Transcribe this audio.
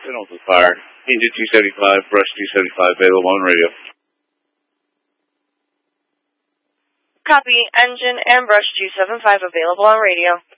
Signals is fired. Engine 275, brush 275, available on radio. Copy. Engine and brush 275 available on radio.